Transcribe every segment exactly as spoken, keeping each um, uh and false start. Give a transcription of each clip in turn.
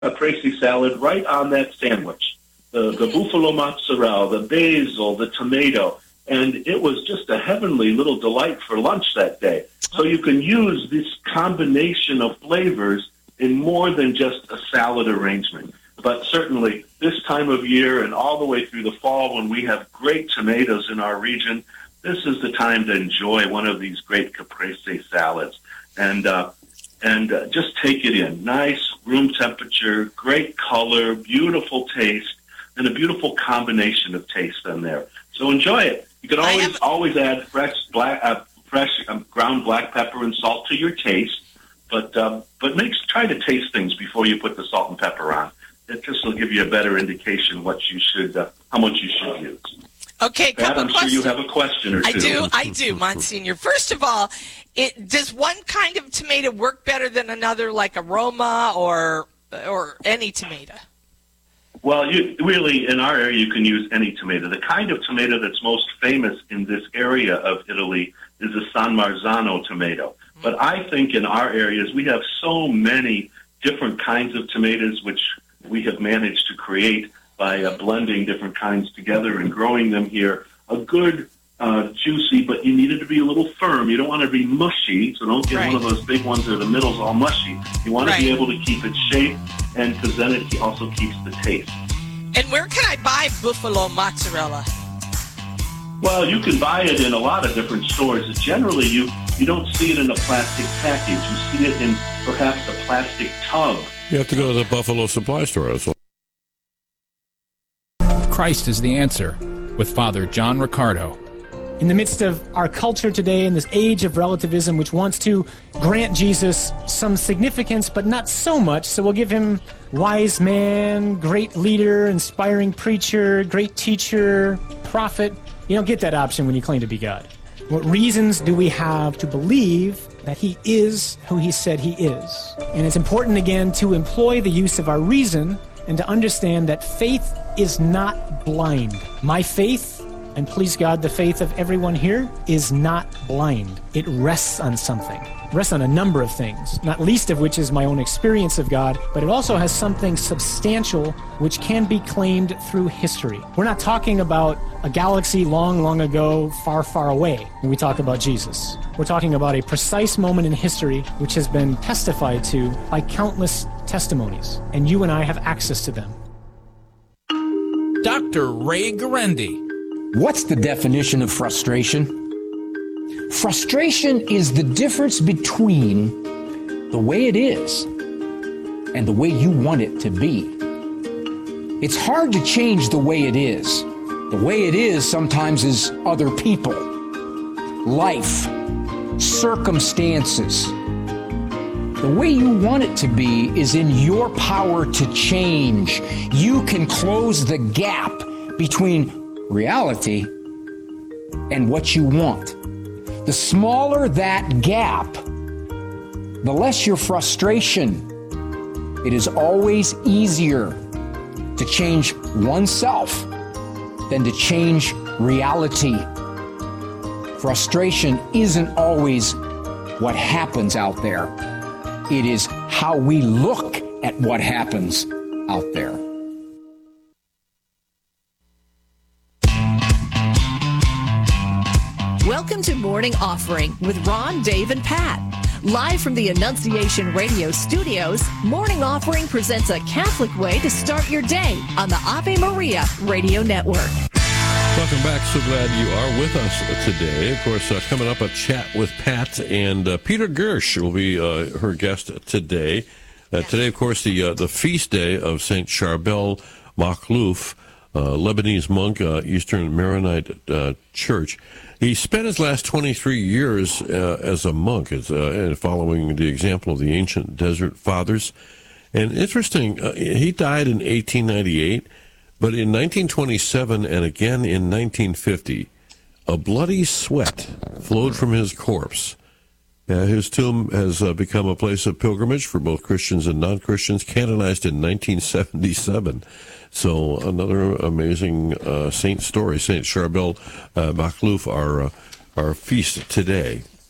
caprese salad right on that sandwich. The, the buffalo mozzarella, the basil, the tomato, and it was just a heavenly little delight for lunch that day. So you can use this combination of flavors in more than just a salad arrangement. But certainly this time of year and all the way through the fall when we have great tomatoes in our region, this is the time to enjoy one of these great caprese salads. And uh, and uh, just take it in. Nice room temperature, great color, beautiful taste, and a beautiful combination of taste in there. So enjoy it. You can always have... always add fresh black uh, fresh um, ground black pepper and salt to your taste, but um, but make try to taste things before you put the salt and pepper on. It just will give you a better indication what you should uh, how much you should use. Okay, Pat, couple I'm questions. sure you have a question or two. I do, I do, Monsignor. First of all, it, does one kind of tomato work better than another, like a Roma or or any tomato? Well, you really, in our area, you can use any tomato. The kind of tomato that's most famous in this area of Italy is the San Marzano tomato. Mm-hmm. But I think in our areas, we have so many different kinds of tomatoes, which we have managed to create by uh, blending different kinds together and growing them here. A good, uh, juicy, but you need it to be a little firm. You don't want to be mushy, so don't get right. one of those big ones where the middle's all mushy. You want right. to be able to keep its shape, and because then it also keeps the taste. And where can I buy buffalo mozzarella? Well, you can buy it in a lot of different stores. Generally, you, you don't see it in a plastic package. You see it in perhaps a plastic tub. You have to go to the Buffalo Supply Store as well. Christ is the answer, with Father John Riccardo. In the midst of our culture today, in this age of relativism, which wants to grant Jesus some significance, but not so much, so we'll give him wise man, great leader, inspiring preacher, great teacher, prophet. You don't get that option when you claim to be God. What reasons do we have to believe that he is who he said he is? And it's important, again, to employ the use of our reason and to understand that faith is not blind. My faith, and please God, the faith of everyone here, is not blind. It rests on something. It rests on a number of things, not least of which is my own experience of God, but it also has something substantial which can be claimed through history. We're not talking about a galaxy long, long ago, far, far away when we talk about Jesus. We're talking about a precise moment in history which has been testified to by countless testimonies, and you and I have access to them. Doctor Ray Guarendi. What's the definition of frustration? Frustration is the difference between the way it is and the way you want it to be. It's hard to change the way it is. The way it is sometimes is other people, life, circumstances. The way you want it to be is in your power to change. You can close the gap between reality and what you want. The smaller that gap, the less your frustration. It is always easier to change oneself than to change reality. Frustration isn't always what happens out there. It is how we look at what happens out there. Welcome to Morning Offering with Ron, Dave, and Pat. Live from the Annunciation Radio studios, Morning Offering presents a Catholic way to start your day on the Ave Maria Radio Network. Welcome back. So glad you are with us today. Of course, uh, coming up, a chat with Pat, and uh, Peter Gersh will be uh, her guest today. Uh, yes. Today, of course, the uh, the feast day of Saint Charbel Makhlouf, uh, Lebanese monk, uh, Eastern Maronite uh, Church. He spent his last twenty-three years uh, as a monk, as, uh, following the example of the ancient desert fathers. And interesting, uh, he died in eighteen ninety-eight. But in nineteen twenty-seven and again in nineteen fifty, a bloody sweat flowed from his corpse. Uh, his tomb has uh, become a place of pilgrimage for both Christians and non-Christians, canonized in nineteen seventy-seven. So another amazing uh, saint story, Saint Charbel uh, Makhlouf, our, uh, our feast today.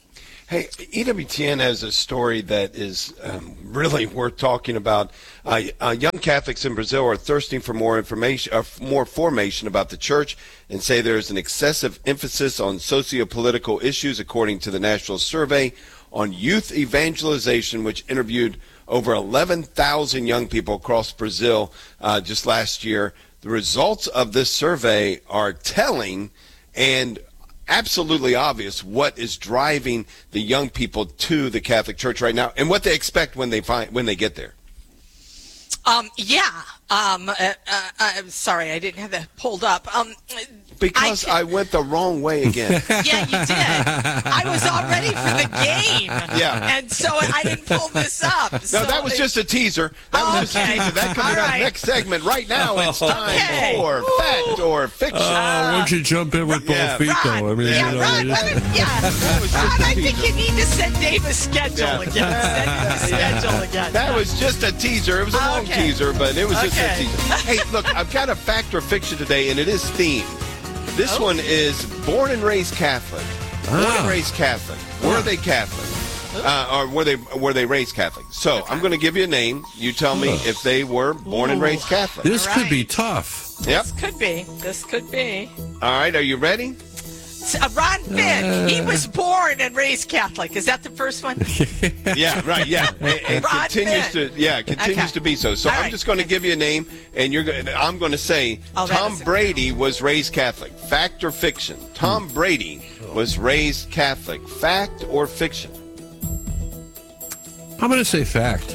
Hey, E W T N has a story that is um, really worth talking about. Uh, uh, young Catholics in Brazil are thirsting for more information, uh, more formation about the church, and say there is an excessive emphasis on socio-political issues, according to the National Survey on Youth Evangelization, which interviewed over eleven thousand young people across Brazil uh, just last year. The results of this survey are telling and absolutely obvious what is driving the young people to the Catholic Church right now and what they expect when they find when they get there. Um, yeah. Um, uh, uh, I'm sorry, I didn't have that pulled up. Um, because I, I went the wrong way again. Yeah, you did. I was all ready for the game. Yeah. And so I didn't pull this up. No, so that was it, just a teaser. That oh, was just okay. a teaser. That coming all up right. next segment. Right now, it's time Okay. for fact or fiction. Uh, why don't you jump in with both Yeah. feet, Ron, though? I mean, yeah, you know, Ron, you let just- me- yeah. was just Ron, a I think teaser. you need to send Dave a schedule Yeah. again. Send him the schedule again. That was just a teaser. It was a long Okay. teaser, but it was just a Okay. teaser. Hey, look, I've got a fact or fiction today, and it is themed. This Oh. one is born and raised Catholic. Born Ah. and raised Catholic. Were they Catholic? Uh, or were they were they raised Catholic? So I'm going to give you a name. You tell me if they were born and raised Catholic. This All could right. be tough. Yep. This could be. This could be. All right. Are you ready? Uh, Ron Finn, he was born and raised Catholic. Is that the first one? Yeah. Right. Yeah. It, it Rod continues Finn. to yeah it continues Okay. to be so. So All I'm right. just going to give you a name, and you're going. I'm going to say Oh, that Tom is a- Brady was raised Catholic. Fact or fiction? Tom Brady was raised Catholic. Fact or fiction? I'm going to say fact.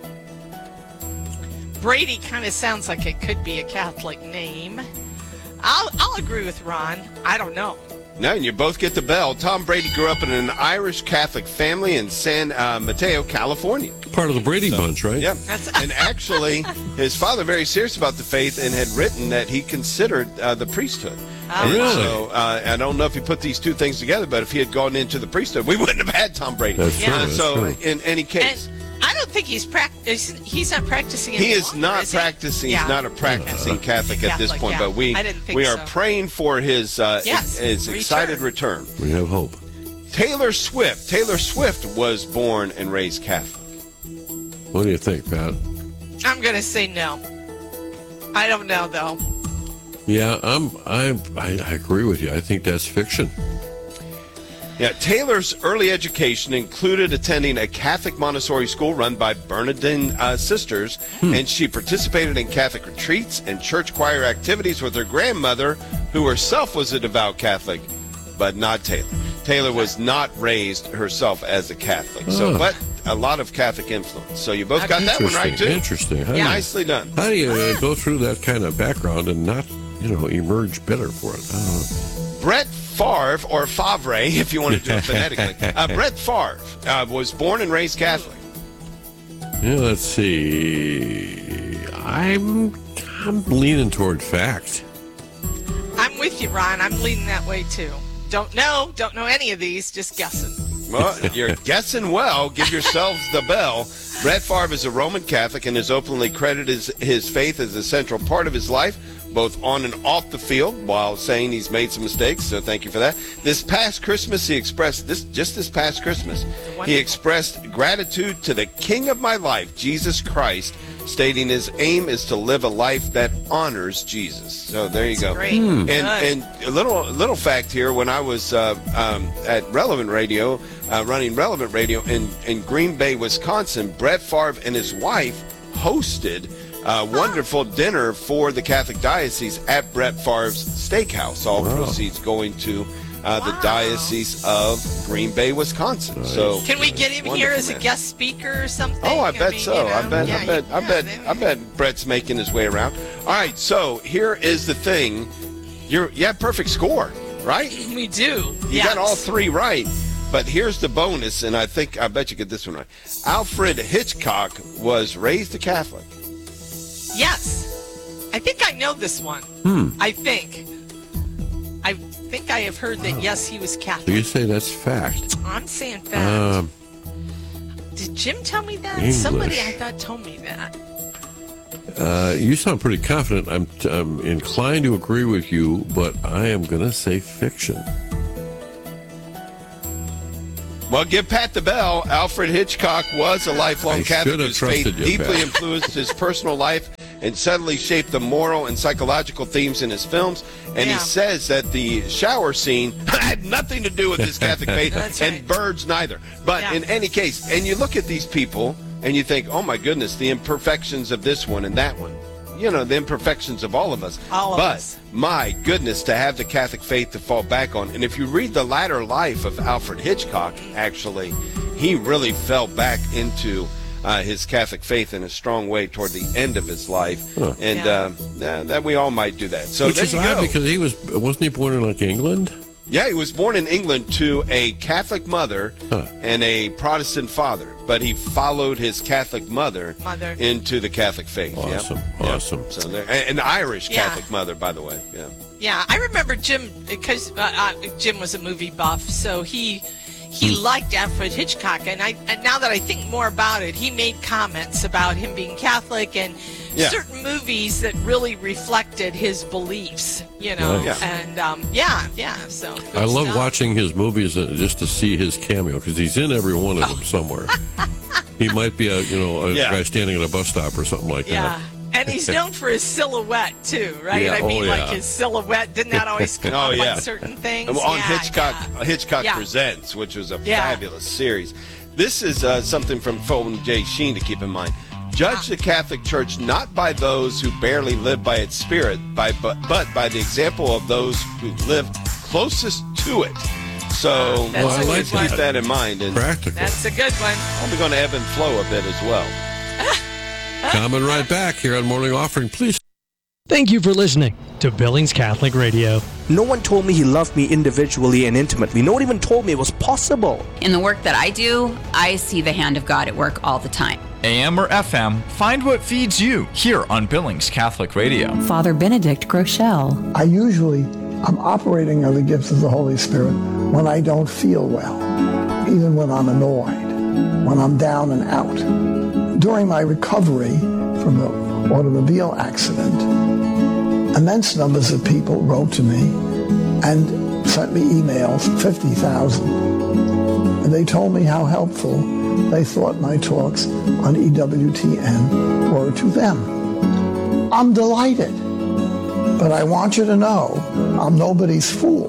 Brady kind of sounds like it could be a Catholic name. I'll, I'll agree with Ron. I don't know. No, and you both get the bell. Tom Brady grew up in an Irish Catholic family in San uh, Mateo, California. Part of the Brady Bunch, right? Yep. That's- And actually, his father very serious about the faith and had written that he considered uh, the priesthood. And Really? So uh, I don't know if he put these two things together, but if he had gone into the priesthood, we wouldn't have had Tom Brady. That's true, Uh, that's so true. in any case, And I don't think he's practice. He's not practicing. he any is longer, not is he? practicing. Yeah. He's not a practicing Catholic at this Catholic, point. yeah. But we I didn't think we are so. praying for his uh, Yes, his return. excited return. We have hope. Taylor Swift. Taylor Swift was born and raised Catholic. What do you think, Pat? I'm gonna say no. I don't know though. Yeah, I'm. I I I agree with you. I think that's fiction. Yeah, Taylor's early education included attending a Catholic Montessori school run by Bernardine uh, sisters, and she participated in Catholic retreats and church choir activities with her grandmother, who herself was a devout Catholic, but not Taylor. Taylor was not raised herself as a Catholic, so Oh. but a lot of Catholic influence. So you both got that one right too. Interesting. How, do you- Nicely done. how do you uh, go through that kind of background and not, you know, emerge better for it? I don't know. Brett Favre, or Favre, if you want to do it phonetically. Uh, Brett Favre uh, was born and raised Catholic. Yeah, let's see. I'm I'm leaning toward fact. I'm with you, Ron. I'm leaning that way too. Don't know. Don't know any of these. Just guessing. Well, you're guessing well. Give yourselves the bell. Brett Favre is a Roman Catholic and has openly credited his, his faith as a central part of his life, both on and off the field, while saying he's made some mistakes, so thank you for that. This past Christmas, he expressed, this just this past Christmas, he expressed gratitude to the King of my life, Jesus Christ, stating his aim is to live a life that honors Jesus. So there you go. Great. And, Good. and a little little fact here, when I was uh, um, at Relevant Radio, uh, running Relevant Radio in, in Green Bay, Wisconsin, Brett Favre and his wife hosted a wonderful dinner for the Catholic Diocese at Brett Favre's Steakhouse. All Wow. proceeds going to uh, the Wow. Diocese of Green Bay, Wisconsin. So Can we get him here Wonderful, as a man. guest speaker or something? Oh, I bet mean, so. you I know, bet. yeah, I bet. I yeah, bet. they- I bet Brett's making his way around. All right. So here is the thing. You're you have perfect score, right? We do. You yes. got all three right. But here's the bonus, and I think I bet you get this one right. Alfred Hitchcock was raised a Catholic. Yes. I think I know this one. Hmm. I think. I think I have heard that, yes, he was So you Catholic. say that's fact. I'm saying fact. Um, Did Jim tell me that? English. Somebody I thought told me that. uh, you sound pretty confident. I'm, I'm inclined to agree with you, but I am going to say fiction. Well, give Pat the bell. Alfred Hitchcock was a lifelong I Catholic should have whose faith trusted you, deeply Pat. influenced his personal life and subtly shaped the moral and psychological themes in his films. And Yeah. he says that the shower scene had nothing to do with his Catholic faith, That's and right. birds neither. But Yeah. in any case, and you look at these people and you think, oh my goodness, the imperfections of this one and that one. You know, the imperfections of all of us. All of but us. my goodness, to have the Catholic faith to fall back on. And if you read the latter life of Alfred Hitchcock, actually, he really fell back into uh, his Catholic faith in a strong way toward the end of his life. Huh. And Yeah. uh, uh, that we all might do that. So Which there is you odd go. because he was, wasn't he born in like England? Yeah, he was born in England to a Catholic mother Huh. and a Protestant father, but he followed his Catholic mother, Mother. into the Catholic faith. Yep. Awesome, Yep. awesome. So there, an Irish Yeah. Catholic mother, by the way. Yeah. Yeah, I remember Jim because uh, uh, Jim was a movie buff, so he he Hmm. liked Alfred Hitchcock, and I and now that I think more about it, he made comments about him being Catholic and Yeah. certain movies that really reflected his beliefs, you know. Nice. And um, yeah, yeah. So good I love stuff. watching his movies uh, just to see his cameo because he's in every one of them somewhere. He might be a you know a Yeah. guy standing at a bus stop or something like Yeah. that. And he's known for his silhouette too, right? Yeah, I mean, oh, like yeah. his silhouette didn't that always come Oh, up yeah. on certain things? And on Yeah, Hitchcock, yeah. Hitchcock Yeah. Presents, which was a Yeah. fabulous series. This is uh, something from Fulton J. Sheen to keep in mind. Judge the Catholic Church not by those who barely live by its spirit, by, but, but by the example of those who live closest to it. So That's Well, I a like good one. keep that in mind. And Practical. That's a good one. I'm going to ebb and flow a bit as well. Coming right back here on Morning Offering, please. Thank you for listening to Billings Catholic Radio. No one told me he loved me individually and intimately. No one even told me it was possible. In the work that I do, I see the hand of God at work all the time. A M or F M, find what feeds you here on Billings Catholic Radio. Father Benedict Groeschel. I usually am operating on the gifts of the Holy Spirit when I don't feel well, even when I'm annoyed, when I'm down and out. During my recovery from the automobile accident, immense numbers of people wrote to me and sent me emails, fifty thousand. And they told me how helpful they thought my talks on E W T N were to them. I'm delighted, but I want you to know I'm nobody's fool.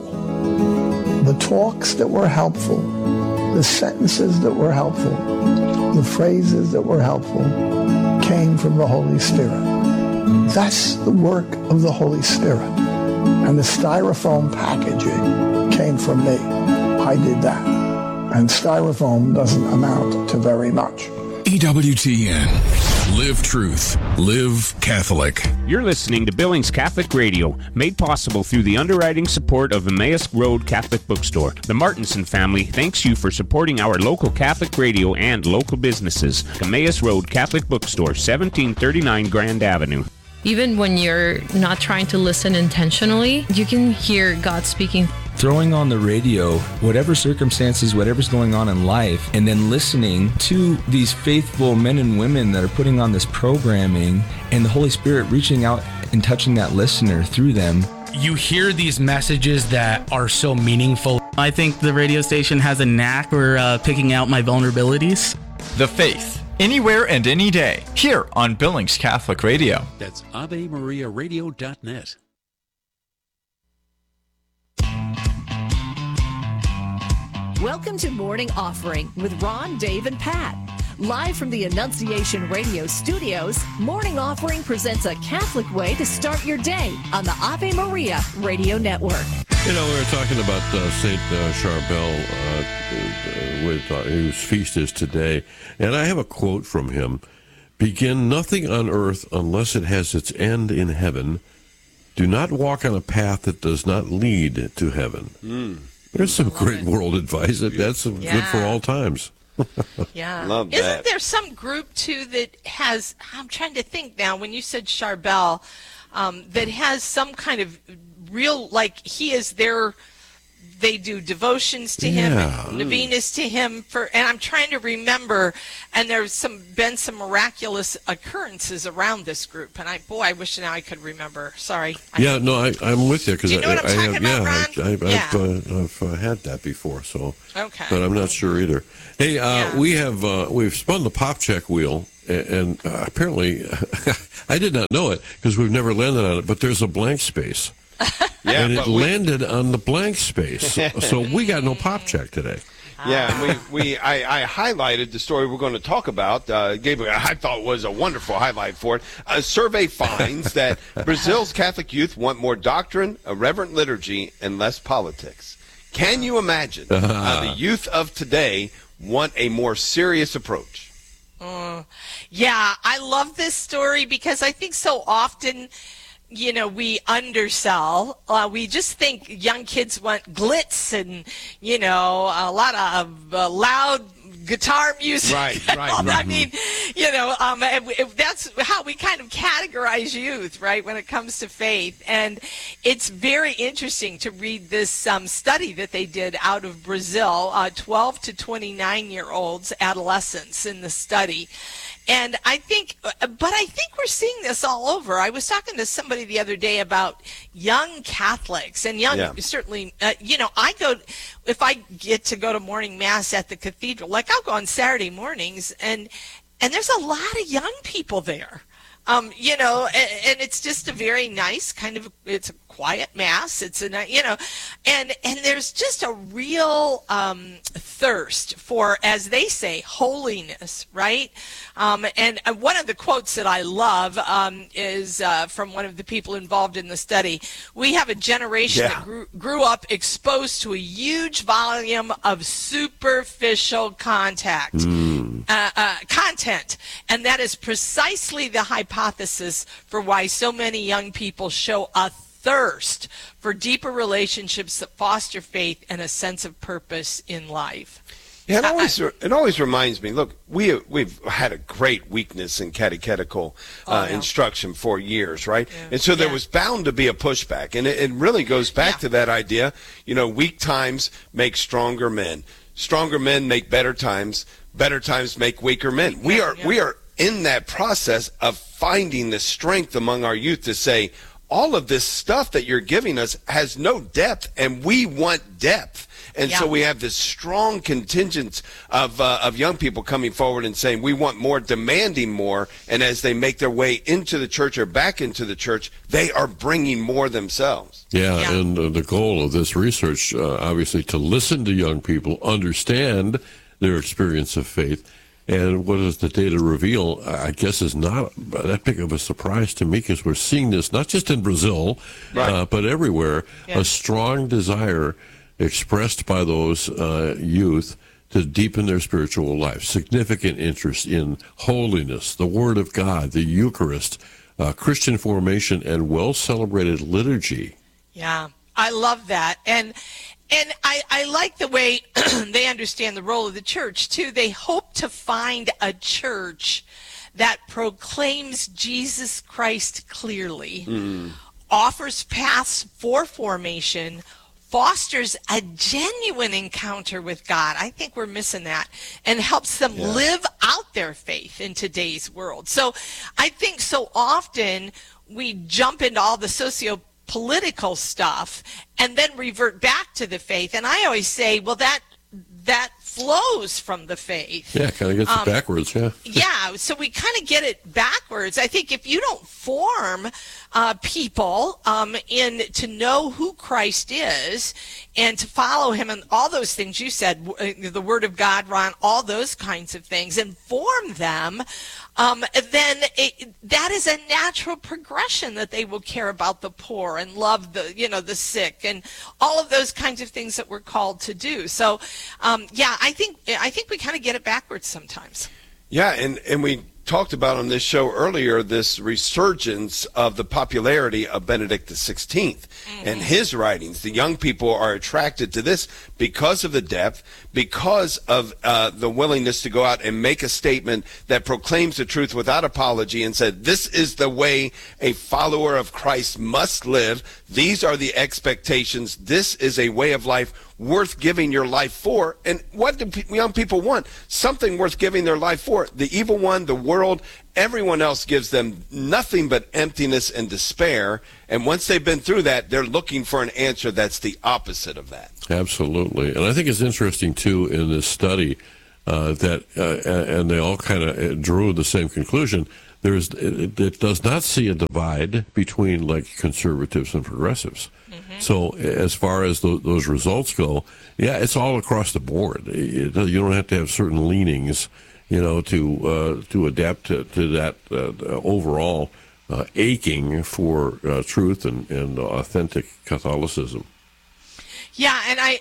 The talks that were helpful, the sentences that were helpful, the phrases that were helpful came from the Holy Spirit. That's the work of the Holy Spirit. And the styrofoam packaging came from me. I did that. And styrofoam doesn't amount to very much. E W T N. Live truth. Live Catholic. You're listening to Billings Catholic Radio, made possible through the underwriting support of Emmaus Road Catholic Bookstore. The Martinson family thanks you for supporting our local Catholic radio and local businesses. Emmaus Road Catholic Bookstore, seventeen thirty-nine Grand Avenue. Even when you're not trying to listen intentionally, you can hear God speaking. Throwing on the radio, whatever circumstances, whatever's going on in life, and then listening to these faithful men and women that are putting on this programming, and the Holy Spirit reaching out and touching that listener through them. You hear these messages that are so meaningful. I think the radio station has a knack for uh, picking out my vulnerabilities. The Faith, anywhere and any day, here on Billings Catholic Radio. That's Ave Maria Radio dot net. Welcome to Morning Offering with Ron, Dave, and Pat. Live from the Annunciation Radio studios, Morning Offering presents a Catholic way to start your day on the Ave Maria Radio Network. You know, we were talking about uh, Saint uh, Charbel, uh, uh, with, uh, whose feast is today, and I have a quote from him. Begin nothing on earth unless it has its end in heaven. Do not walk on a path that does not lead to heaven. Mm. There's some great world advice. That's Yeah. good for all times. Yeah. Love that. Isn't there some group, too, that has, I'm trying to think now, when you said Charbel, um, that has some kind of real, like, he is their they do devotions to him, Yeah. and novenas to him for, and I'm trying to remember, and there's some been some miraculous occurrences around this group, and I boy, I wish now I could remember. Sorry. I- Yeah, no, I, I'm with you because You know I, what I'm I talking have, about, yeah, Ron? I, I've, Yeah. I've, uh, I've uh, had that before, so, Okay. but I'm not sure either. Hey, uh, Yeah. we have uh, we've spun the pop check wheel, and, and uh, apparently, I did not know it because we've never landed on it, but there's a blank space. Yeah, and it but we- landed on the blank space. So, so we got no pop check today. Yeah, and we, we I, I highlighted the story we're going to talk about. Uh, gave I thought was a wonderful highlight for it. A survey finds that Brazil's Catholic youth want more doctrine, a reverent liturgy, and less politics. Can you imagine uh, the youth of today want a more serious approach? Uh, yeah, I love this story because I think so often, you know, we undersell. Uh, we just think young kids want glitz and, you know, a lot of uh, loud guitar music. Right, right, I right. mean, you know, um, if, if that's how we kind of categorize youth, right, when it comes to faith. And it's very interesting to read this um, study that they did out of Brazil, uh, twelve to twenty-nine-year-olds, adolescents in the study. And I think, but I think we're seeing this all over. I was talking to somebody the other day about young Catholics and young, Yeah. certainly, uh, you know, I go, if I get to go to morning mass at the cathedral, like I'll go on Saturday mornings, and and there's a lot of young people there. Um, you know, and, and it's just a very nice kind of, it's a quiet mass. It's a, ni- you know, and, and there's just a real um, thirst for, as they say, holiness, right? Um, and uh, one of the quotes that I love um, is uh, from one of the people involved in the study. We have a generation Yeah. that grew, grew up exposed to a huge volume of superficial contact. Uh, uh, content, and that is precisely the hypothesis for why so many young people show a thirst for deeper relationships that foster faith and a sense of purpose in life. Yeah, it always it always reminds me. Look, we we've had a great weakness in catechetical uh, Oh, yeah. instruction for years, right? Yeah. And so there Yeah. was bound to be a pushback, and it, it really goes back Yeah. to that idea. You know, weak times make stronger men. Stronger men make better times. Better times make weaker men. We are yeah. we are in that process of finding the strength among our youth to say, all of this stuff that you're giving us has no depth, and we want depth. And so Yeah. we have this strong contingent of uh, of young people coming forward and saying we want more, demanding more. And as they make their way into the church or back into the church, they are bringing more themselves. Yeah, Yeah. and uh, the goal of this research, uh, obviously, to listen to young people, understand their experience of faith, and what does the data reveal, I guess, is not that big of a surprise to me, because we're seeing this not just in Brazil, Right. uh, but everywhere, Yeah. a strong desire expressed by those uh, youth to deepen their spiritual life, significant interest in holiness, the Word of God, the Eucharist, uh, Christian formation, and well-celebrated liturgy. Yeah, I love that. And and I, I like the way they understand the role of the church, too. They hope to find a church that proclaims Jesus Christ clearly, offers paths for formation, fosters a genuine encounter with God. I think we're missing that, and helps them Yeah. live out their faith in today's world. So I think so often we jump into all the socio political stuff and then revert back to the faith. And I always say, well, that that flows from the faith. Yeah, kind of gets Um, it backwards, yeah. Yeah, so we kind of get it backwards. I think if you don't form uh, people um, in to know who Christ is and to follow him and all those things you said, w- the Word of God, Ron, all those kinds of things, and form them, um, then it, that is a natural progression that they will care about the poor and love the, you know, the sick and all of those kinds of things that we're called to do. So, um, yeah, I think I think we kind of get it backwards sometimes. Yeah, and, and we talked about on this show earlier this resurgence of the popularity of Benedict the sixteenth mm-hmm. and his writings. The young people are attracted to this because of the depth, because of uh, the willingness to go out and make a statement that proclaims the truth without apology and said, this is the way a follower of Christ must live. These are the expectations. This is a way of life worth giving your life for. And what do pe- young people want? Something worth giving their life for. The evil one, the world, everyone else gives them nothing but emptiness and despair. And once they've been through that, they're looking for an answer that's the opposite of that. Absolutely. And I think it's interesting, too, in this study uh, that, uh, and they all kind of drew the same conclusion, there's it, it does not see a divide between, like, conservatives and progressives. Mm-hmm. So as far as th- those results go, yeah, it's all across the board. It, you don't have to have certain leanings, you know, to uh, to adapt to, to that uh, overall uh, aching for uh, truth and, and authentic Catholicism. Yeah, and I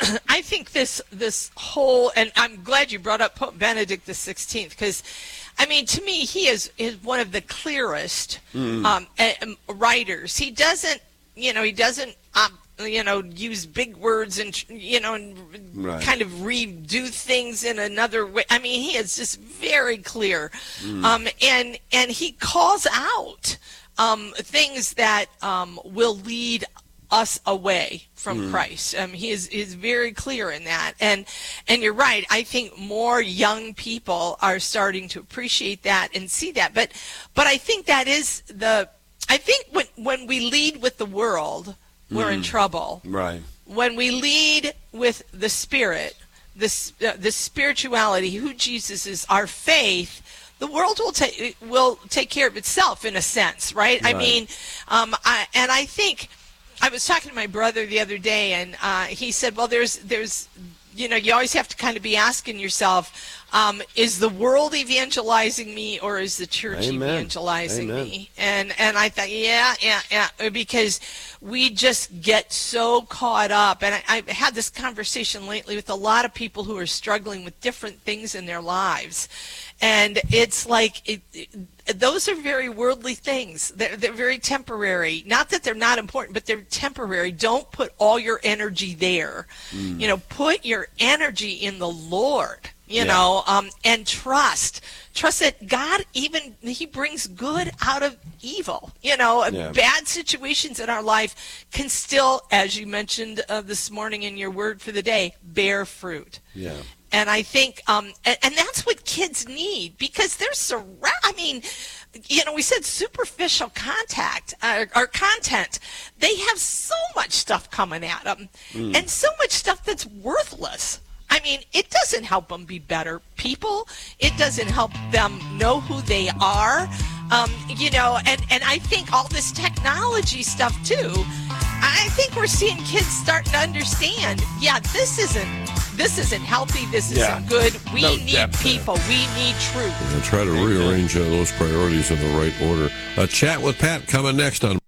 I think this this whole, and I'm glad you brought up Pope Benedict the sixteenth, because, I mean, to me, he is, is one of the clearest mm. um, uh, writers. He doesn't, you know, he doesn't, um, you know, use big words and, you know, and right. kind of redo things in another way. I mean, he is just very clear. Mm. Um, and, and he calls out um, things that um, will lead us away from mm. Christ. Um, he is, is very clear in that. And and you're right. I think more young people are starting to appreciate that and see that. But but I think that is the, I think when, when we lead with the world, we're mm. in trouble. Right. When we lead with the Spirit, the, uh, the spirituality, who Jesus is, our faith, the world will take will take care of itself in a sense, right? right. I mean, um, I, and I think, I was talking to my brother the other day, and uh, he said, well, there's, there's, you know, you always have to kind of be asking yourself, um, is the world evangelizing me, or is the church Amen. evangelizing Amen. me? And and I thought, yeah, yeah, yeah, because we just get so caught up. And I, I've had this conversation lately with a lot of people who are struggling with different things in their lives. And it's like, it, it, those are very worldly things. They're, they're very temporary. Not that they're not important, but they're temporary. Don't put all your energy there. Mm. You know, put your energy in the Lord, you yeah. know, um, and trust. Trust that God even, he brings good out of evil. You know, yeah. bad situations in our life can still, as you mentioned uh, this morning in your word for the day, bear fruit. Yeah. And I think, um, and, and that's what kids need, because they're surrounded. I mean, you know, we said superficial contact uh, or content. They have so much stuff coming at them, mm. and so much stuff that's worthless. I mean, it doesn't help them be better people. It doesn't help them know who they are. Um, you know, and, and I think all this technology stuff too, I think we're seeing kids starting to understand, yeah, this isn't this isn't healthy, this yeah. isn't good. We no need people. There. We need truth. And try to rearrange uh, those priorities in the right order. A chat with Pat coming next on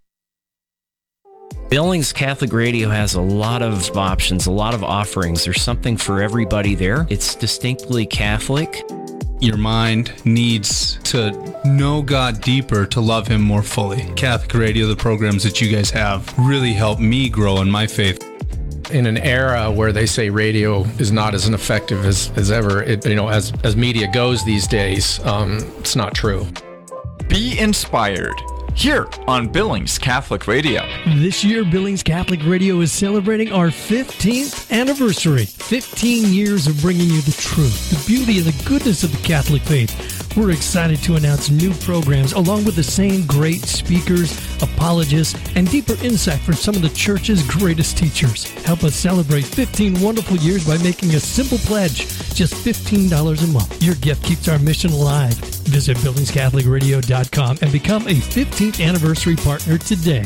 Billings Catholic Radio has a lot of options, a lot of offerings. There's something for everybody there. It's distinctly Catholic. Your mind needs to know God deeper to love Him more fully. Catholic Radio, the programs that you guys have, really helped me grow in my faith. In an era where they say radio is not as effective as, as ever, it, you know, as, as media goes these days, um, it's not true. Be inspired. Here on Billings Catholic Radio. This year, Billings Catholic Radio is celebrating our fifteenth anniversary. fifteen years of bringing you the truth, the beauty, and the goodness of the Catholic faith. We're excited to announce new programs along with the same great speakers, apologists, and deeper insight from some of the Church's greatest teachers. Help us celebrate fifteen wonderful years by making a simple pledge, just fifteen dollars a month. Your gift keeps our mission alive. Visit billings catholic radio dot com and become a fifteenth anniversary partner today.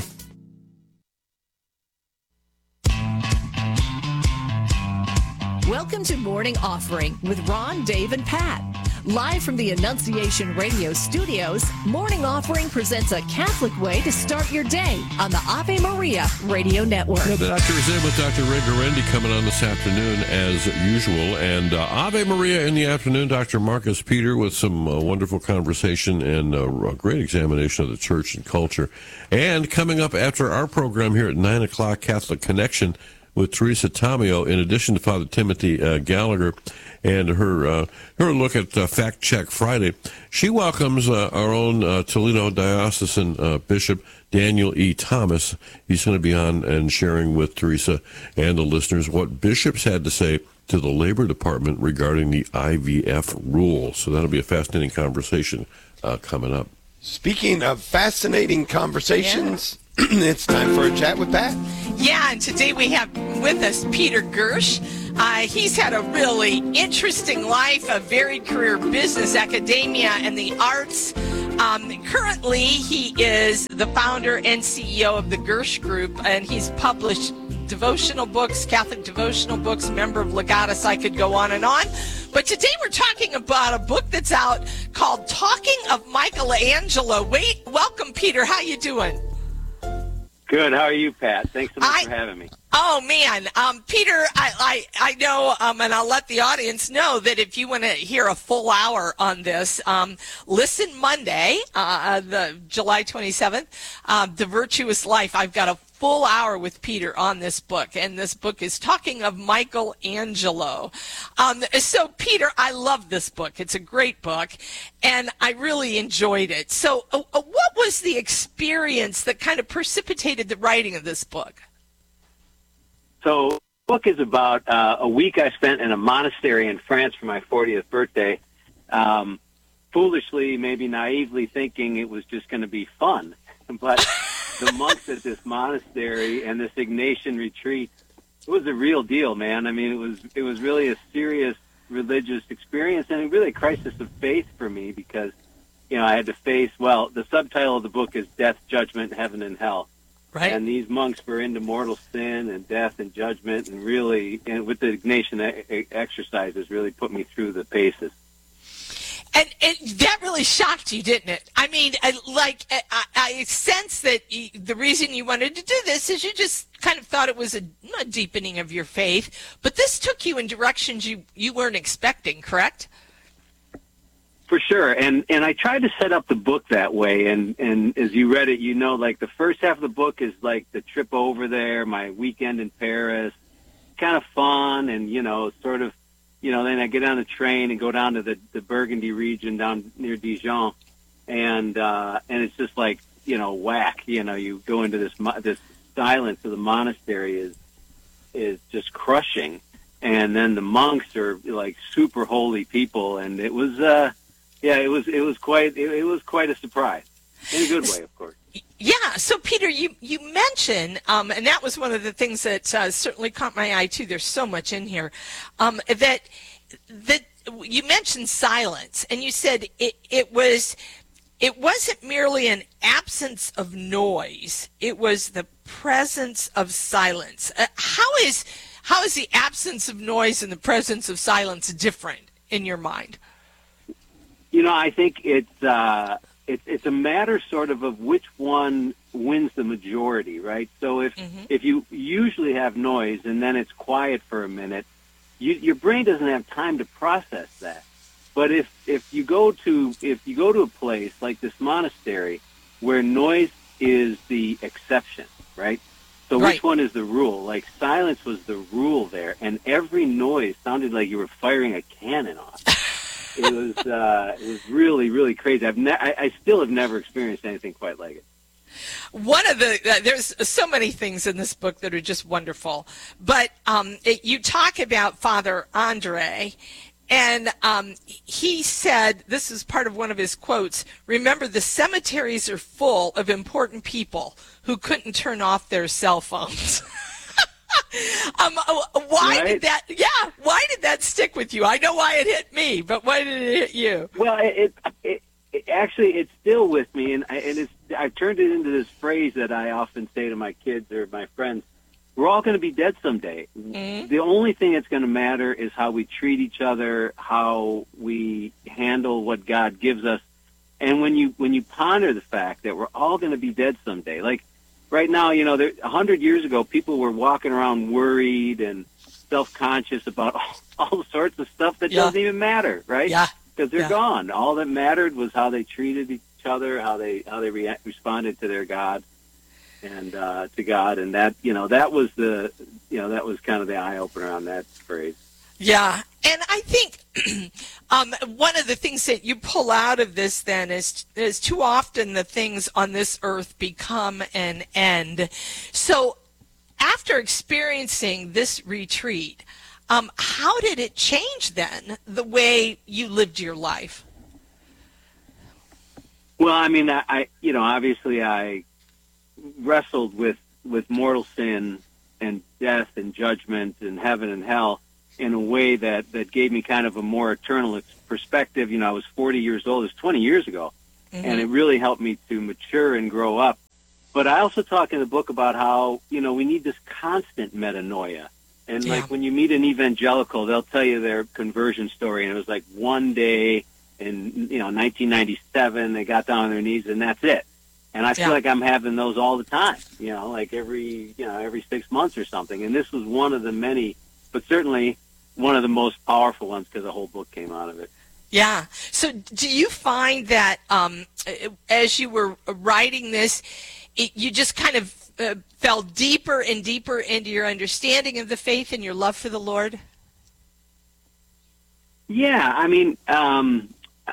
Welcome to Morning Offering with Ron, Dave, and Pat. Live from the Annunciation Radio studios, Morning Offering presents a Catholic way to start your day on the Ave Maria Radio Network. Yeah, the doctor is in with Doctor Ray Guarendi coming on this afternoon as usual. And uh, Ave Maria in the afternoon, Doctor Marcus Peter with some uh, wonderful conversation and uh, a great examination of the church and culture. And coming up after our program here at nine o'clock, Catholic Connection with Teresa Tomeo, in addition to Father Timothy uh, Gallagher and her uh, her look at uh, Fact Check Friday. She welcomes uh, our own uh, Toledo Diocesan uh, Bishop Daniel E. Thomas. He's going to be on and sharing with Teresa and the listeners what bishops had to say to the Labor Department regarding the I V F rule. So that'll be a fascinating conversation uh, coming up. Speaking of fascinating conversations, yeah. It's time for a chat with Pat. Yeah, and today we have with us Peter Gersh. Uh, he's had a really interesting life, a varied career, business, academia, and the arts. Um, currently, he is the founder and C E O of the Gersh Group, and he's published devotional books, Catholic devotional books, member of Legatus. I could go on and on. But today we're talking about a book that's out called Talking of Michelangelo. Wait, welcome, Peter. How you doing? Good. How are you, Pat? Thanks so much I, for having me. Oh, man. Um, Peter, I, I, I know, um, and I'll let the audience know that if you want to hear a full hour on this, um, listen Monday, uh, the July twenty-seventh, uh, The Virtuous Life. I've got a full hour with Peter on this book, and this book is Talking of Michelangelo. Um, so, Peter, I love this book. It's a great book, and I really enjoyed it. So, uh, what was the experience that kind of precipitated the writing of this book? So, the book is about uh, a week I spent in a monastery in France for my fortieth birthday, um, foolishly, maybe naively thinking it was just going to be fun, but the monks at this monastery and this Ignatian retreat, it was a real deal, man. I mean, it was it was really a serious religious experience and really a crisis of faith for me because, you know, I had to face, well, the subtitle of the book is Death, Judgment, Heaven, and Hell. Right. And these monks were into mortal sin and death and judgment and really, and with the Ignatian exercises, really put me through the paces. And, and that really shocked you, didn't it? I mean, I, like, I, I sense that you, the reason you wanted to do this is you just kind of thought it was a, a deepening of your faith, but this took you in directions you, you weren't expecting, correct? For sure, and and I tried to set up the book that way, and, and as you read it, you know, like the first half of the book is like the trip over there, my weekend in Paris, kind of fun, and, you know, sort of, you know, then I get on the train and go down to the, the Burgundy region down near Dijon, and uh, and it's just like, you know, whack. You know, you go into this this silence of the monastery is is just crushing, and then the monks are like super holy people, and it was, uh, yeah, it was it was quite it, it was quite a surprise in a good way, of course. Yeah. So, Peter, you, you mentioned, um, and that was one of the things that uh, certainly caught my eye, too. There's so much in here. Um, that that you mentioned silence, and you said it, it was it wasn't merely an absence of noise. It was the presence of silence. Uh, how is how is the absence of noise and the presence of silence different in your mind? You know, I think it's... Uh, It's, it's a matter sort of of which one wins the majority, right? So if mm-hmm. if you usually have noise and then it's quiet for a minute, you, your brain doesn't have time to process that. But if if you go to if you go to a place like this monastery where noise is the exception, right? So right. which one is the rule? Like silence was the rule there, and every noise sounded like you were firing a cannon off. It was uh, it was really, really crazy. I've ne- I, I still have never experienced anything quite like it. One of the uh, there's so many things in this book that are just wonderful, but um, it, you talk about Father Andre, and um, he said, this is part of one of his quotes, "Remember, the cemeteries are full of important people who couldn't turn off their cell phones." um, why right? did that? Yeah, why did that stick with you? I know why it hit me, but why did it hit you? Well, it, it, it actually it's still with me, and I, and it's I've turned it into this phrase that I often say to my kids or my friends. we're all going to be dead someday. Mm-hmm. The only thing that's going to matter is how we treat each other, how we handle what God gives us. And when you when you ponder the fact that we're all going to be dead someday, like right now, you know, a hundred years ago, people were walking around worried and self-conscious about all, all sorts of stuff that yeah. doesn't even matter, right? Yeah, because they're yeah. gone. All that mattered was how they treated each other, how they how they rea- responded to their God and uh, to God, and that you know that was the you know that was kind of the eye opener on that phrase. Yeah, and I think um, one of the things that you pull out of this then is is too often the things on this earth become an end. So after experiencing this retreat, um, how did it change then the way you lived your life? Well, I mean, I, I you know, obviously I wrestled with, with mortal sin and death and judgment and heaven and hell in a way that, that gave me kind of a more eternal perspective. You know, I was forty years old. It was twenty years ago. Mm-hmm. And it really helped me to mature and grow up. But I also talk in the book about how, you know, we need this constant metanoia. And, yeah. like, when you meet an evangelical, they'll tell you their conversion story. And it was like one day in, you know, nineteen ninety-seven, they got down on their knees, and that's it. And I feel yeah. like I'm having those all the time, you know, like every, you know, every six months or something. And this was one of the many, but certainly one of the most powerful ones because the whole book came out of it. Yeah. So do you find that um, as you were writing this, it, you just kind of uh, fell deeper and deeper into your understanding of the faith and your love for the Lord? Yeah. I mean, um,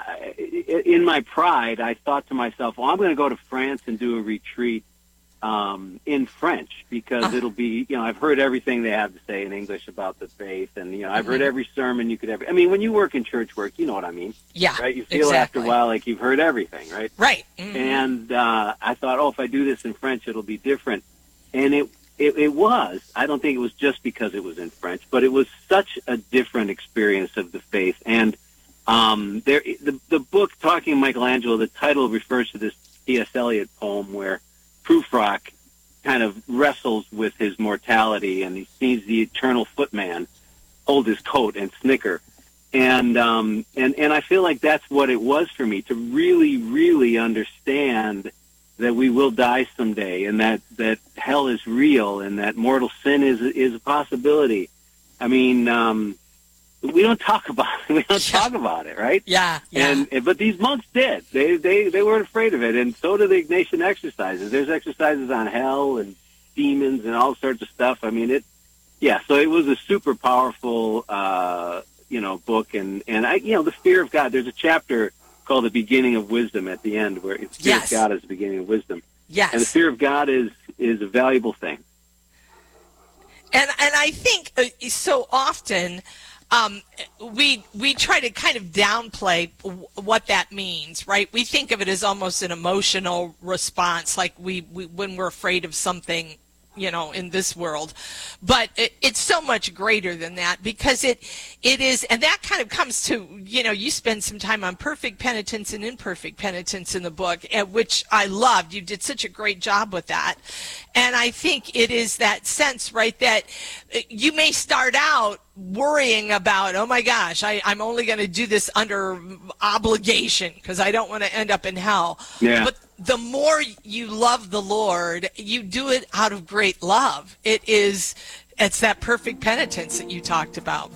in my pride, I thought to myself, well, I'm going to go to France and do a retreat um, in French because uh-huh. it'll be, you know, I've heard everything they have to say in English about the faith. And, you know, I've mm-hmm. heard every sermon you could ever, I mean, when you work in church work, you know what I mean. Yeah. Right? You feel exactly. after a while like you've heard everything, right? Right. Mm-hmm. And uh, I thought, oh, if I do this in French, it'll be different. And it, it, it was. I don't think it was just because it was in French, but it was such a different experience of the faith. And um, there, the, the book, Talking Michelangelo, the title refers to this T S Eliot poem where Prufrock kind of wrestles with his mortality, and he sees the eternal footman hold his coat and snicker. And um, and and I feel like that's what it was for me, to really, really understand that we will die someday, and that, that hell is real, and that mortal sin is is a possibility. I mean, um, we don't talk about it. We don't talk about it, right? Yeah, yeah. And but these monks did. They they they weren't afraid of it, and so do the Ignatian exercises. There's exercises on hell and demons and all sorts of stuff. I mean, it. Yeah. So it was a super powerful, uh, you know, book, and and I, you know, the fear of God. There's a chapter called "The Beginning of Wisdom" at the end, where the fear yes. of God is the beginning of wisdom. Yes. And the fear of God is is a valuable thing. And and I think uh, so often. Um, we we try to kind of downplay w- what that means, right? We think of it as almost an emotional response, like we, we when we're afraid of something, you know, in this world. But it, it's so much greater than that, because it it is, and that kind of comes to, you know, you spend some time on perfect penitence and imperfect penitence in the book, and which I loved. You did such a great job with that. And I think it is that sense, right, that you may start out worrying about, oh my gosh, I, I'm only going to do this under obligation because I don't want to end up in hell. Yeah. But the more you love the Lord, you do it out of great love. It is, it's that perfect penitence that you talked about.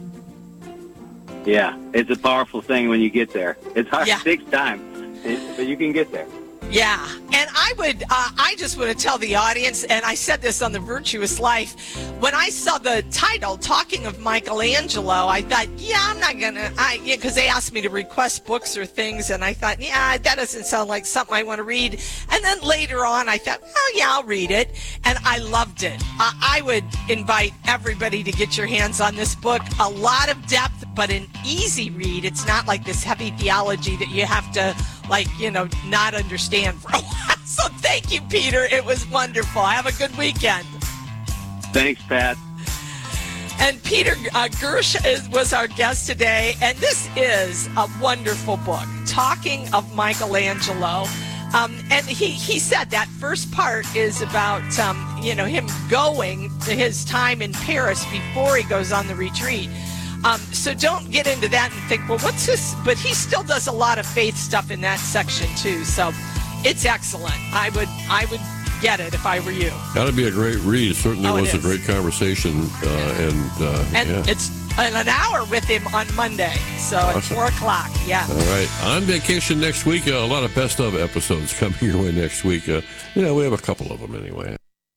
Yeah, it's a powerful thing when you get there. It's hard, yeah. it takes time, but you can get there. Yeah, and I would, uh, I just want to tell the audience, and I said this on The Virtuous Life, when I saw the title, Talking of Michelangelo, I thought, yeah, I'm not going to, I yeah, because they asked me to request books or things, and I thought, yeah, that doesn't sound like something I want to read. And then later on, I thought, oh, yeah, I'll read it, and I loved it. Uh, I would invite everybody to get your hands on this book. A lot of depth, but an easy read. It's not like this heavy theology that you have to, like, you know, not understand for a while. So thank you, Peter. It was wonderful. Have a good weekend. Thanks, Pat. And Peter uh, Gersh is, was our guest today, and this is a wonderful book, Talking of Michelangelo. Um, and he, he said that first part is about, um, you know, him going to his time in Paris before he goes on the retreat. Um, so don't get into that and think, well, what's this? But he still does a lot of faith stuff in that section too. So it's excellent. I would, I would get it if I were you. That'd be a great read. It certainly oh, was it a great conversation. Uh, and uh, and yeah. it's an hour with him on Monday. So Awesome. at four o'clock. Yeah. All right. On vacation next week. Uh, a lot of best of episodes coming your way next week. Uh, you know, we have a couple of them anyway.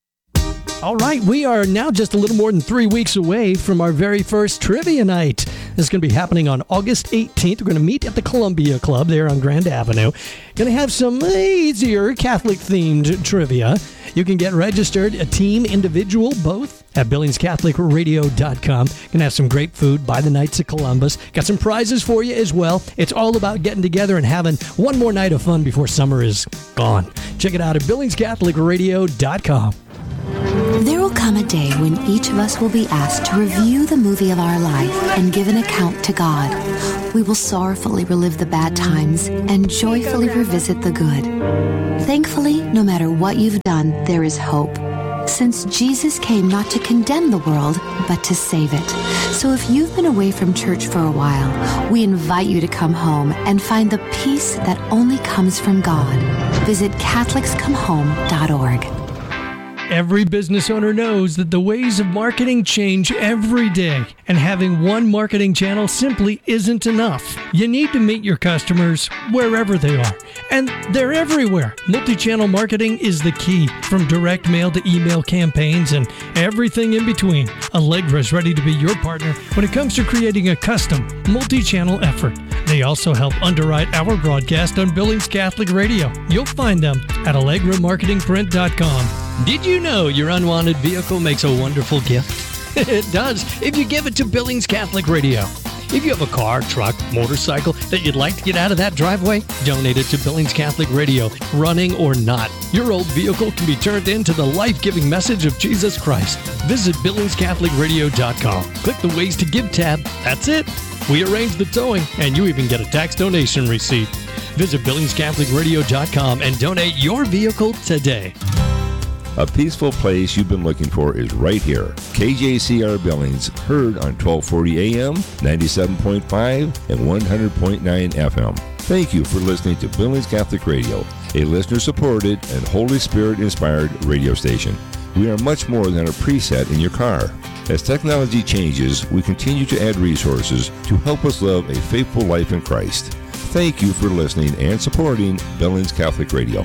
All right, we are now just a little more than three weeks away from our very first trivia night. This is going to be happening on August eighteenth. We're going to meet at the Columbia Club there on Grand Avenue. Going to have some easier Catholic-themed trivia. You can get registered, a team, individual, both, at Billings Catholic Radio dot com. Going to have some great food by the Knights of Columbus. Got some prizes for you as well. It's all about getting together and having one more night of fun before summer is gone. Check it out at Billings Catholic Radio dot com. There will come a day when each of us will be asked to review the movie of our life and give an account to God. We will sorrowfully relive the bad times and joyfully revisit the good. Thankfully, no matter what you've done, there is hope, since Jesus came not to condemn the world, but to save it. So if you've been away from church for a while, we invite you to come home and find the peace that only comes from God. Visit Catholics Come Home dot org. Every business owner knows that the ways of marketing change every day, and having one marketing channel simply isn't enough. You need to meet your customers wherever they are, and they're everywhere. Multi-channel marketing is the key, from direct mail to email campaigns and everything in between. Allegra is ready to be your partner when it comes to creating a custom multi-channel effort. They also help underwrite our broadcast on Billings Catholic Radio. You'll find them at Allegra Marketing Print dot com. Did you know your unwanted vehicle makes a wonderful gift? It does, if you give it to Billings Catholic Radio. If you have a car, truck, motorcycle that you'd like to get out of that driveway, donate it to Billings Catholic Radio, running or not. Your old vehicle can be turned into the life-giving message of Jesus Christ. Visit Billings Catholic Radio dot com. Click the Ways to Give tab. That's it. We arrange the towing, and you even get a tax donation receipt. Visit Billings Catholic Radio dot com and donate your vehicle today. A peaceful place you've been looking for is right here. K J C R Billings, heard on twelve forty A M, ninety-seven point five, and one hundred point nine F M. Thank you for listening to Billings Catholic Radio, a listener-supported and Holy Spirit-inspired radio station. We are much more than a preset in your car. As technology changes, we continue to add resources to help us live a faithful life in Christ. Thank you for listening and supporting Billings Catholic Radio.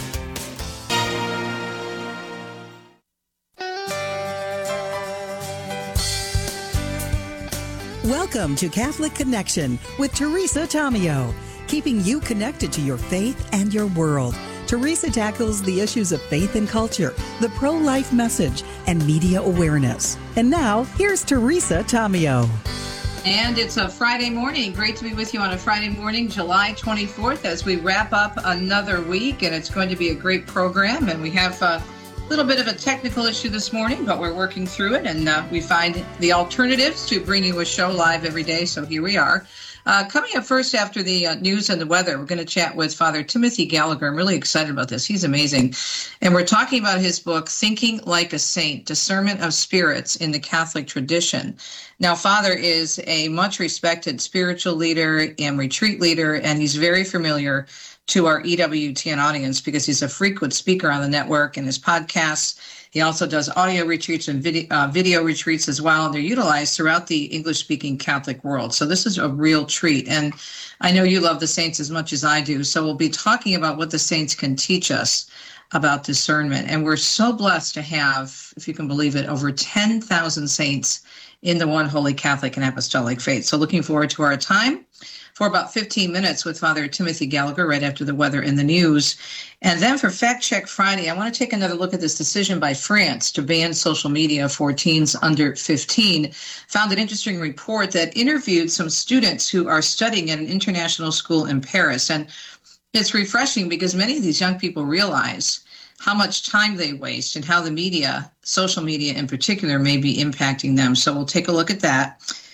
Welcome to Catholic Connection with Teresa Tomeo, keeping you connected to your faith and your world. Teresa tackles the issues of faith and culture, the pro-life message, and media awareness. And now, here's Teresa Tomeo. And it's a Friday morning. Great to be with you on a Friday morning, July twenty-fourth, as we wrap up another week. And it's going to be a great program. And we have a little bit of a technical issue this morning, but we're working through it. And uh, we find the alternatives to bring you a show live every day. So here we are. Uh, coming up first after the uh, news and the weather, we're going to chat with Father Timothy Gallagher. I'm really excited about this. He's amazing. And we're talking about his book, Thinking Like a Saint, Discernment of Spirits in the Catholic Tradition. Now, Father is a much respected spiritual leader and retreat leader, and he's very familiar to our E W T N audience because he's a frequent speaker on the network and his podcasts. He also does audio retreats and video, uh, video retreats as well, and they're utilized throughout the English-speaking Catholic world. So this is a real treat, and I know you love the saints as much as I do, so we'll be talking about what the saints can teach us about discernment. And we're so blessed to have, if you can believe it, over ten thousand saints in the one holy Catholic and Apostolic faith. So looking forward to our time for about fifteen minutes with Father Timothy Gallagher right after the weather and the news. And then for Fact Check Friday, I want to take another look at this decision by France to ban social media for teens under fifteen. Found an interesting report that interviewed some students who are studying at an international school in Paris. And it's refreshing because many of these young people realize how much time they waste and how the media, social media in particular, may be impacting them. So we'll take a look at that.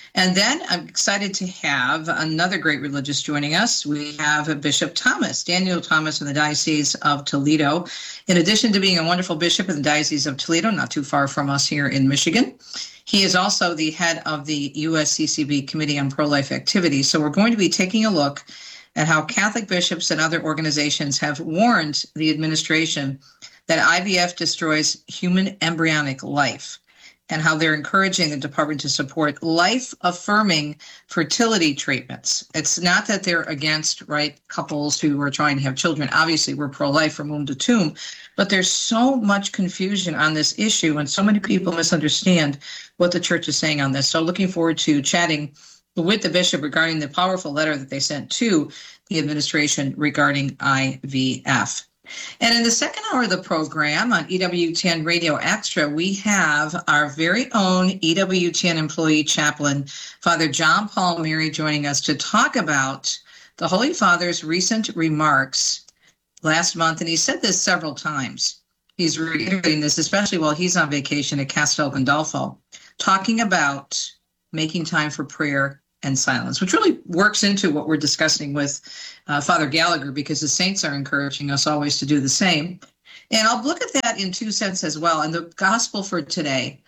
And then I'm excited to have another great religious joining us. We have Bishop Thomas, Daniel Thomas, in the Diocese of Toledo. In addition to being a wonderful bishop in the Diocese of Toledo, not too far from us here in Michigan, he is also the head of the U S C C B Committee on Pro-Life Activities. So we're going to be taking a look at how Catholic bishops and other organizations have warned the administration that I V F destroys human embryonic life, and how they're encouraging the department to support life-affirming fertility treatments. It's not that they're against, right, couples who are trying to have children. Obviously, we're pro-life from womb to tomb, but there's so much confusion on this issue, and so many people misunderstand what the church is saying on this. So looking forward to chatting with the bishop regarding the powerful letter that they sent to the administration regarding I V F. And in the second hour of the program on E W T N Radio Extra, we have our very own E W T N employee chaplain, Father John Paul Mary, joining us to talk about the Holy Father's recent remarks last month. And he said this several times. He's reiterating this, especially while he's on vacation at Castel Gandolfo, talking about making time for prayer and silence, which really works into what we're discussing with uh, Father Gallagher, because the saints are encouraging us always to do the same. And I'll look at that in two cents as well. And the gospel for today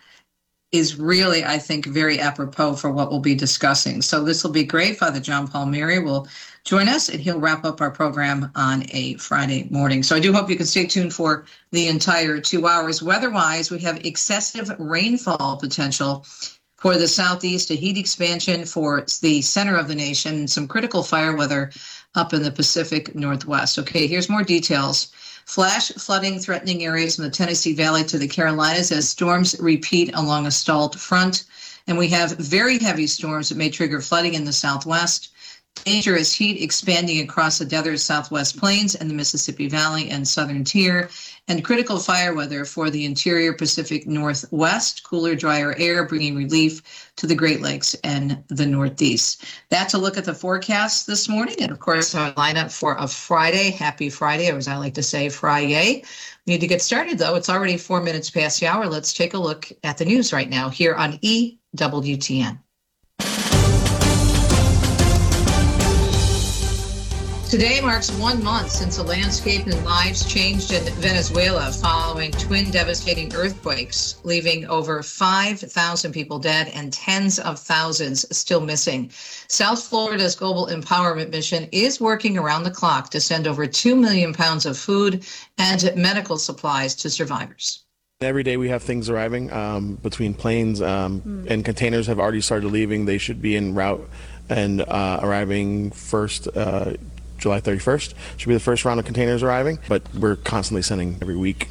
is really, I think, very apropos for what we'll be discussing. So this will be great. Father John Paul Mary will join us, and he'll wrap up our program on a Friday morning. So I do hope you can stay tuned for the entire two hours. Weather-wise, we have excessive rainfall potential for the southeast, a heat expansion for the center of the nation, and some critical fire weather up in the Pacific Northwest. Okay, here's more details. Flash flooding threatening areas from the Tennessee Valley to the Carolinas as storms repeat along a stalled front. And we have very heavy storms that may trigger flooding in the southwest. Dangerous heat expanding across the desert Southwest Plains and the Mississippi Valley and southern tier, and critical fire weather for the interior Pacific Northwest, cooler, drier air bringing relief to the Great Lakes and the Northeast. That's a look at the forecast this morning, and of course our lineup for a Friday. Happy Friday, or as I like to say, Friday. We need to get started, though. It's already four minutes past the hour. Let's take a look at the news right now here on E W T N. Today marks one month since the landscape and lives changed in Venezuela following twin devastating earthquakes, leaving over five thousand people dead and tens of thousands still missing. South Florida's Global Empowerment Mission is working around the clock to send over two million pounds of food and medical supplies to survivors. Every day we have things arriving um, between planes um, mm. and containers have already started leaving. They should be en route and uh, arriving first uh, July thirty-first should be the first round of containers arriving, but we're constantly sending every week.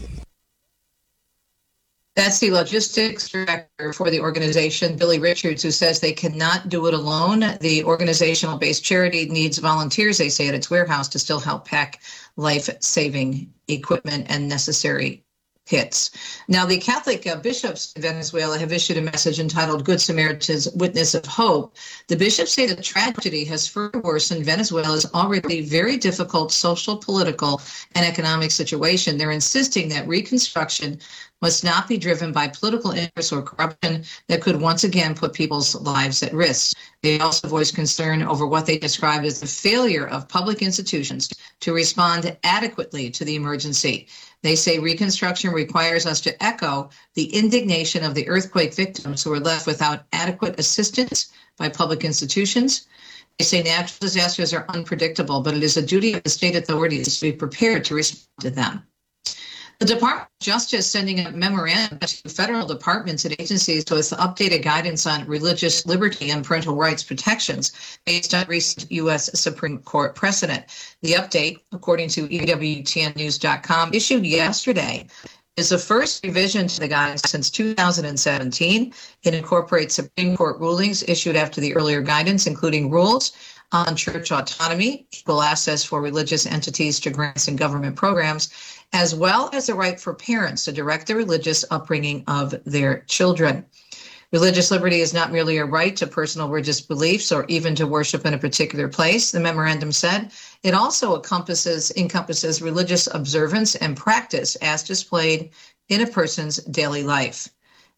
That's the logistics director for the organization, Billy Richards, who says they cannot do it alone. The organizational-based charity needs volunteers, they say, at its warehouse to still help pack life-saving equipment and necessary kits. Now, the Catholic uh, bishops in Venezuela have issued a message entitled Good Samaritan's Witness of Hope. The bishops say the tragedy has further worsened Venezuela's already very difficult social, political, and economic situation. They're insisting that reconstruction must not be driven by political interests or corruption that could once again put people's lives at risk. They also voiced concern over what they described as the failure of public institutions to respond adequately to the emergency. They say reconstruction requires us to echo the indignation of the earthquake victims who were left without adequate assistance by public institutions. They say natural disasters are unpredictable, but it is a duty of the state authorities to be prepared to respond to them. The Department of Justice sending a memorandum to federal departments and agencies with updated guidance on religious liberty and parental rights protections based on recent U S Supreme Court precedent. The update, according to E W T N news dot com, issued yesterday, is the first revision to the guidance since two thousand seventeen. It incorporates Supreme Court rulings issued after the earlier guidance, including rules on church autonomy, equal access for religious entities to grants and government programs, as well as the right for parents to direct the religious upbringing of their children. Religious liberty is not merely a right to personal religious beliefs or even to worship in a particular place, the memorandum said. It also encompasses, encompasses religious observance and practice as displayed in a person's daily life.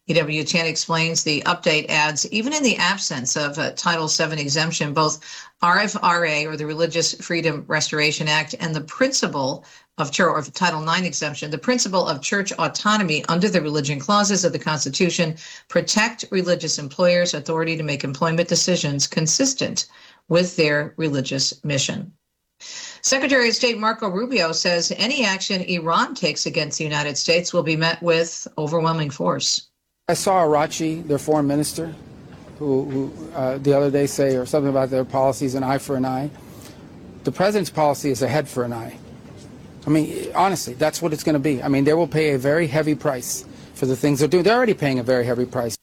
E W ten explains the update adds, even in the absence of a Title seven exemption, both R F R A, or the Religious Freedom Restoration Act, and the principle of church, or Title nine exemption, the principle of church autonomy under the religion clauses of the Constitution protect religious employers' authority to make employment decisions consistent with their religious mission. Secretary of State Marco Rubio says any action Iran takes against the United States will be met with overwhelming force. I saw Arachi, their foreign minister, who, who uh, the other day say or something about their policies, an eye for an eye. The president's policy is a head for an eye. I mean, honestly, that's what it's going to be. I mean, they will pay a very heavy price for the things they're doing. They're already paying a very heavy price.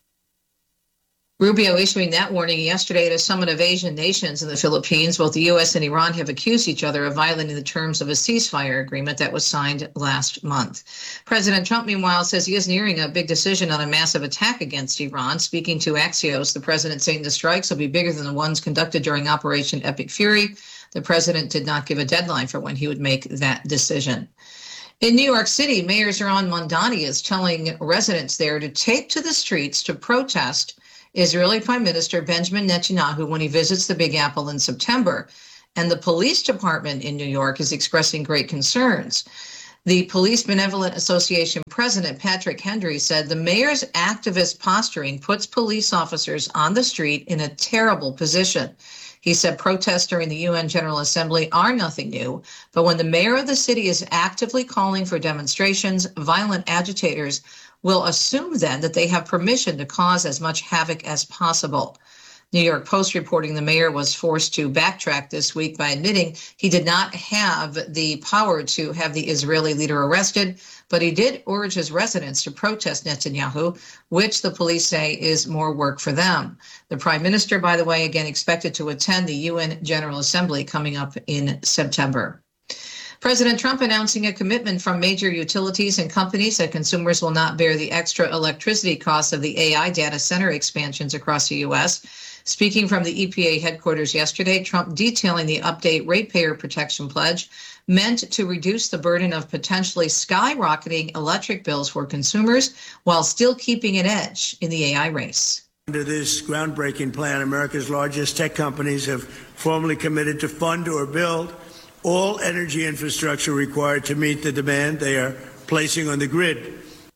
Rubio issuing that warning yesterday at a summit of Asian nations in the Philippines. Both the U S and Iran have accused each other of violating the terms of a ceasefire agreement that was signed last month. President Trump, meanwhile, says he is nearing a big decision on a massive attack against Iran. Speaking to Axios, the president saying the strikes will be bigger than the ones conducted during Operation Epic Fury. The president did not give a deadline for when he would make that decision. In New York City, Mayor Zohran Mamdani is telling residents there to take to the streets to protest Israeli Prime Minister Benjamin Netanyahu when he visits the Big Apple in September. And the police department in New York is expressing great concerns. The Police Benevolent Association president, Patrick Hendry, said the mayor's activist posturing puts police officers on the street in a terrible position. He said protests during the U N General Assembly are nothing new, but when the mayor of the city is actively calling for demonstrations, violent agitators will assume then that they have permission to cause as much havoc as possible. New York Post reporting the mayor was forced to backtrack this week by admitting he did not have the power to have the Israeli leader arrested, but he did urge his residents to protest Netanyahu, which the police say is more work for them. The prime minister, by the way, again expected to attend the U N General Assembly coming up in September. President Trump announcing a commitment from major utilities and companies that consumers will not bear the extra electricity costs of the A I data center expansions across the U S. Speaking from the E P A headquarters yesterday, Trump detailing the update ratepayer protection pledge meant to reduce the burden of potentially skyrocketing electric bills for consumers while still keeping an edge in the A I race. Under this groundbreaking plan, America's largest tech companies have formally committed to fund or build all energy infrastructure required to meet the demand they are placing on the grid.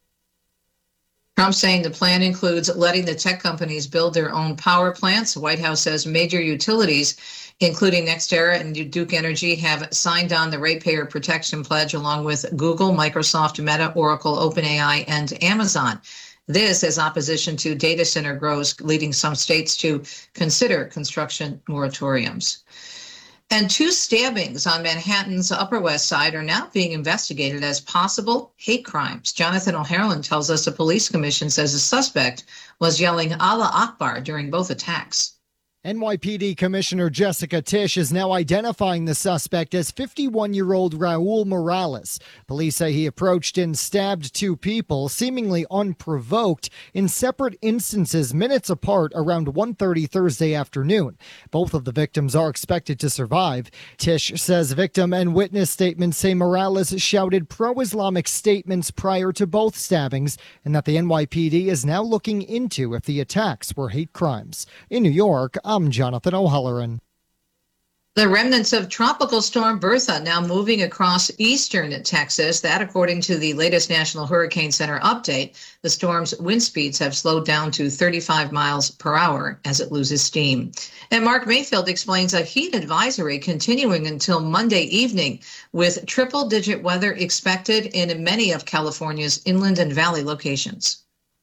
Trump saying the plan includes letting the tech companies build their own power plants. The White House says major utilities, including NextEra and Duke Energy, have signed on the ratepayer protection pledge along with Google, Microsoft, Meta, Oracle, OpenAI, and Amazon. This as opposition to data center grows, leading some states to consider construction moratoriums. And two stabbings on Manhattan's Upper West Side are now being investigated as possible hate crimes. Jonathan O'Harlan tells us the police commission says the suspect was yelling Allah Akbar during both attacks. N Y P D Commissioner Jessica Tisch is now identifying the suspect as fifty-one-year-old Raul Morales. Police say he approached and stabbed two people, seemingly unprovoked, in separate instances minutes apart around one thirty Thursday afternoon. Both of the victims are expected to survive. Tisch says victim and witness statements say Morales shouted pro-Islamic statements prior to both stabbings, and that the N Y P D is now looking into if the attacks were hate crimes. In New York, I'm Jonathan O'Halloran. The remnants of Tropical Storm Bertha now moving across eastern Texas. That, according to the latest National Hurricane Center update, the storm's wind speeds have slowed down to thirty-five miles per hour as it loses steam. And Mark Mayfield explains a heat advisory continuing until Monday evening, with triple-digit weather expected in many of California's inland and valley locations.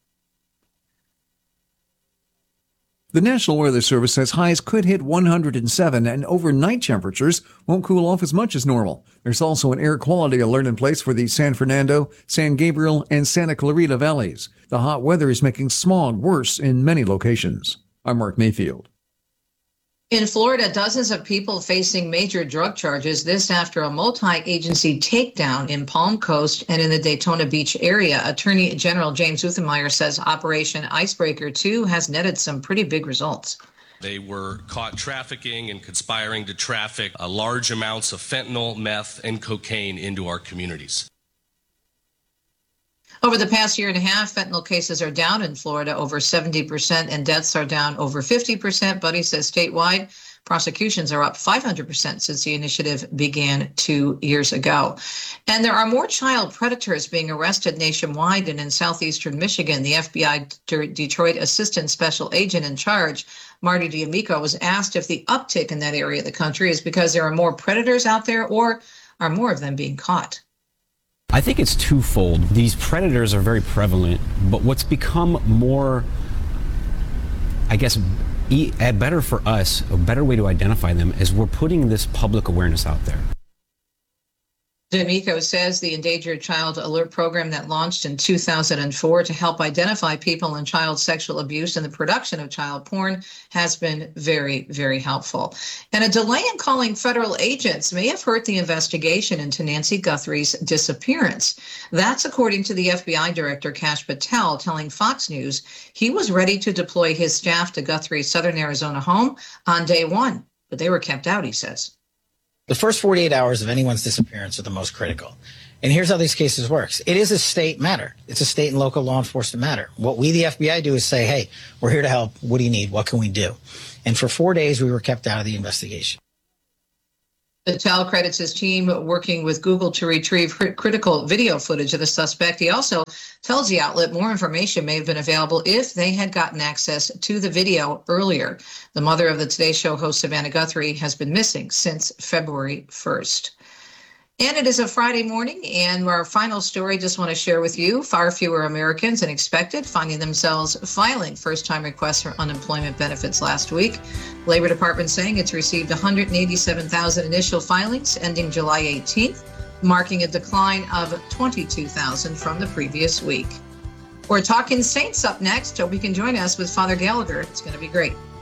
The National Weather Service says highs could hit one hundred seven and overnight temperatures won't cool off as much as normal. There's also an air quality alert in place for the San Fernando, San Gabriel, and Santa Clarita valleys. The hot weather is making smog worse in many locations. I'm Mark Mayfield. In Florida, dozens of people facing major drug charges, this after a multi-agency takedown in Palm Coast and in the Daytona Beach area. Attorney General James Uthenmeyer says Operation Icebreaker two has netted some pretty big results. They were caught trafficking and conspiring to traffic uh, large amounts of fentanyl, meth, and cocaine into our communities. Over the past year and a half, fentanyl cases are down in Florida over seventy percent and deaths are down over fifty percent. Buddy says statewide, prosecutions are up five hundred percent since the initiative began two years ago. And there are more child predators being arrested nationwide and in southeastern Michigan. The F B I D- Detroit Assistant Special Agent in charge, Marty D'Amico, was asked if the uptick in that area of the country is because there are more predators out there or are more of them being caught. I think it's twofold. These predators are very prevalent, but what's become more, I guess, e- better for us, a better way to identify them is we're putting this public awareness out there. D'Amico says the Endangered Child Alert Program that launched in two thousand four to help identify people in child sexual abuse and the production of child porn has been very, very helpful. And a delay in calling federal agents may have hurt the investigation into Nancy Guthrie's disappearance. That's according to the F B I Director Kash Patel, telling Fox News he was ready to deploy his staff to Guthrie's Southern Arizona home on day one, but they were kept out, he says. The first forty-eight hours of anyone's disappearance are the most critical. And here's how these cases works. It is a state matter. It's a state and local law enforcement matter. What we, the F B I, do is say, hey, we're here to help. What do you need? What can we do? And for four days, we were kept out of the investigation. Patel credits his team working with Google to retrieve critical video footage of the suspect. He also tells the outlet more information may have been available if they had gotten access to the video earlier. The mother of the Today Show host, Savannah Guthrie, has been missing since February first. And it is a Friday morning, and our final story just want to share with you, far fewer Americans than expected finding themselves filing first-time requests for unemployment benefits last week. Labor Department saying it's received one hundred eighty-seven thousand initial filings ending July eighteenth, marking a decline of twenty-two thousand from the previous week. We're talking Saints up next. Hope you can join us with Father Gallagher. It's going to be great.